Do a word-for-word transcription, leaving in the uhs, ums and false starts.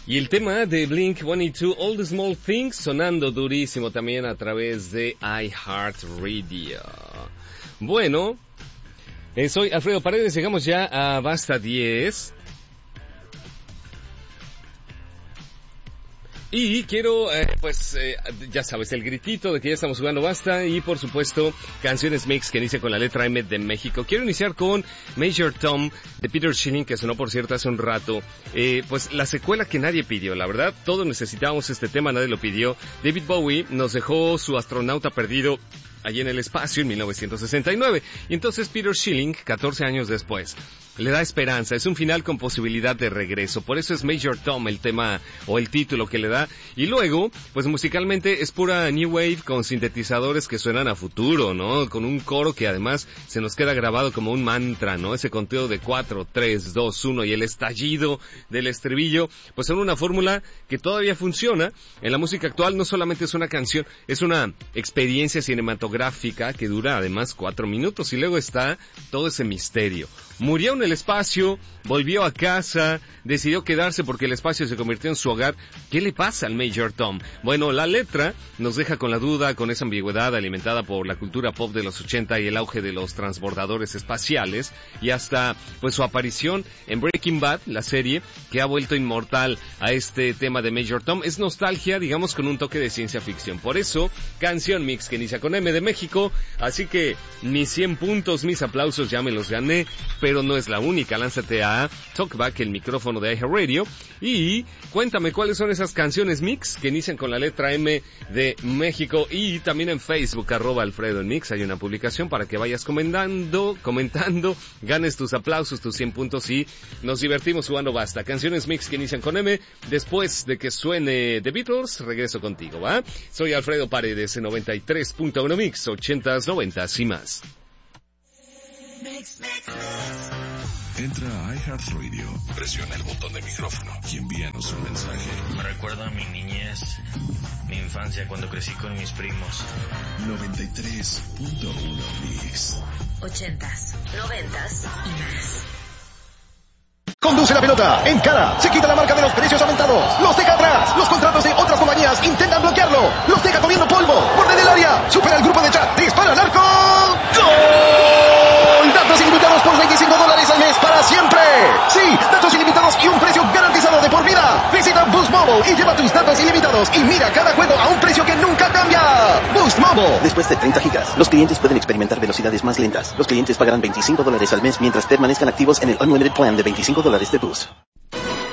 Y el tema de Blink ciento ochenta y dos, All the Small Things, sonando durísimo también a través de iHeartRadio. Bueno, eh, soy Alfredo Paredes, llegamos ya a Basta diez. Y quiero, eh, pues, eh, ya sabes, el gritito de que ya estamos jugando Basta y, por supuesto, canciones mix que inicia con la letra M de México. Quiero iniciar con Major Tom de Peter Schilling, que sonó, por cierto, hace un rato. Eh, pues, la secuela que nadie pidió, la verdad. Todos necesitábamos este tema, nadie lo pidió. David Bowie nos dejó su astronauta perdido allí en el espacio en mil novecientos sesenta y nueve. Y entonces Peter Schilling, catorce años después, le da esperanza. Es un final con posibilidad de regreso. Por eso es Major Tom el tema o el título que le da. Y luego, pues musicalmente es pura new wave con sintetizadores que suenan a futuro, ¿no? Con un coro que además se nos queda grabado como un mantra, ¿no? Ese conteo de cuatro, tres, dos, uno y el estallido del estribillo, pues son una fórmula que todavía funciona. En la música actual no solamente es una canción, es una experiencia cinematográfica que dura además cuatro minutos y luego está todo ese misterio. Murió en el espacio, volvió a casa, decidió quedarse porque el espacio se convirtió en su hogar. ¿Qué le pasa al Major Tom? Bueno, la letra nos deja con la duda, con esa ambigüedad alimentada por la cultura pop de los ochenta y el auge de los transbordadores espaciales y hasta pues su aparición en Breaking Bad, la serie que ha vuelto inmortal a este tema de Major Tom. Es nostalgia, digamos, con un toque de ciencia ficción. Por eso, canción mix que inicia con M de México, así que mis cien puntos, mis aplausos ya me los gané, pero no es la única. Lánzate a Talkback, el micrófono de iHeartRadio, y cuéntame cuáles son esas canciones mix que inician con la letra M de México. Y también en Facebook, arroba Alfredo en Mix, hay una publicación para que vayas comentando, comentando, ganes tus aplausos, tus cien puntos y nos divertimos jugando Basta. Canciones mix que inician con M. Después de que suene The Beatles, regreso contigo, ¿va? Soy Alfredo Paredes en noventa y tres punto uno Mix, ochentas, noventas y más. Mix, mix, mix. Entra a iHeartRadio, presiona el botón de micrófono y envíanos un mensaje. Me recuerda a mi niñez, mi infancia cuando crecí con mis primos. noventa y tres punto uno Mix. Ochentas, noventas y más. Conduce la pelota, encara, se quita la marca de los precios aumentados, los deja atrás, los contratos de otras compañías intentan bloquearlo, los deja comiendo polvo, borde del área, supera el grupo de chat, dispara al arco, ¡gol! Datos ilimitados por veinticinco dólares al mes para siempre. Sí, datos ilimitados y un precio garantizado de por vida. Visita Boost Mobile y lleva tus datos ilimitados y mira cada juego a un precio que nunca cambia. Boost Mobile. Después de treinta gigas, los clientes pueden experimentar velocidades más lentas. Los clientes pagarán veinticinco dólares al mes mientras permanezcan activos en el Unlimited Plan de veinticinco dólares de Boost.